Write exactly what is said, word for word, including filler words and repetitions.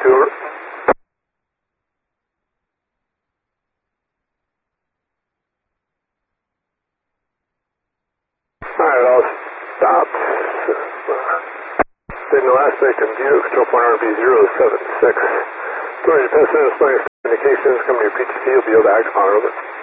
two over. Alright, I'll stop. Then the last victim, view, control point R B zero seven six. Storage test and display indications, coming to your P T C, you'll be able to act upon it.